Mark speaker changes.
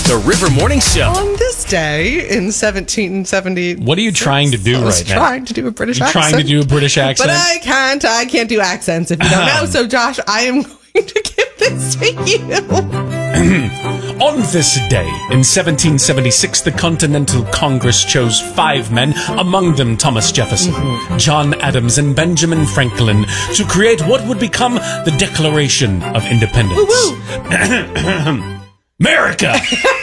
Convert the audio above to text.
Speaker 1: The River Morning Show.
Speaker 2: On this day in 1770.
Speaker 3: What are you trying to do right now?
Speaker 2: I was trying to do a British accent.
Speaker 3: Trying to do a British accent?
Speaker 2: But I can't do accents if you don't know. So, Josh, I am going to give this to you.
Speaker 3: On this day, in 1776, the Continental Congress chose 5 men, among them Thomas Jefferson, John Adams, and Benjamin Franklin, to create what would become the Declaration of Independence.
Speaker 2: Woo-woo.
Speaker 3: America!